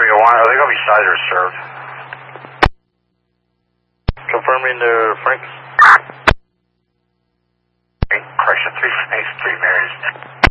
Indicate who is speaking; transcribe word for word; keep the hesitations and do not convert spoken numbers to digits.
Speaker 1: whatever you want. Are they going to be sized or served?
Speaker 2: Confirming the Frank.
Speaker 1: Correction, three Snakes, three Marys.